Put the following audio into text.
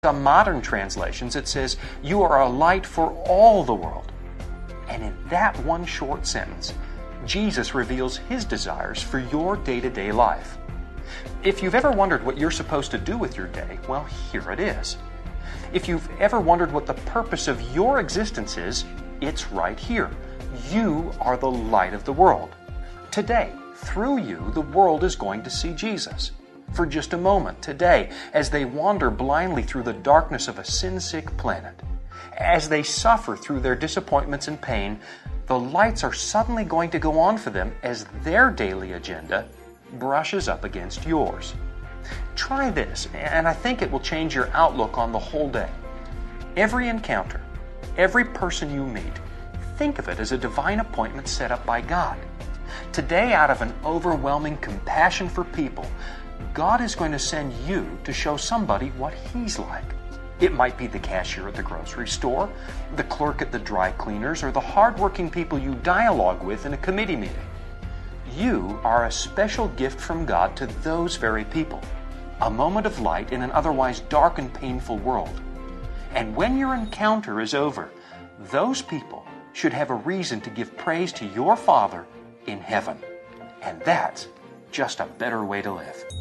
Some modern translations, it says, "You are a light for all the world." And in that one short sentence, Jesus reveals His desires for your day-to-day life. If you've ever wondered what you're supposed to do with your day, well, here it is. If you've ever wondered what the purpose of your existence is, it's right here. You are the light of the world. Today, through you, the world is going to see Jesus. For just a moment today, as they wander blindly through the darkness of a sin-sick planet, as they suffer through their disappointments and pain, the lights are suddenly going to go on for them as their daily agenda brushes up against yours. Try this, and I think it will change your outlook on the whole day. Every encounter, every person you meet, think of it as a divine appointment set up by God. Today, out of an overwhelming compassion for people, God is going to send you to show somebody what He's like. It might be the cashier at the grocery store, the clerk at the dry cleaners, or the hardworking people you dialogue with in a committee meeting. You are a special gift from God to those very people, a moment of light in an otherwise dark and painful world. And when your encounter is over, those people should have a reason to give praise to your Father in heaven. And that's just a better way to live.